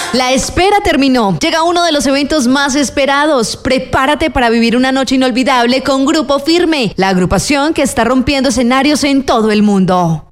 La espera terminó. Llega uno de los eventos más esperados. Prepárate para vivir una noche inolvidable con Grupo Firme, la agrupación que está rompiendo escenarios en todo el mundo.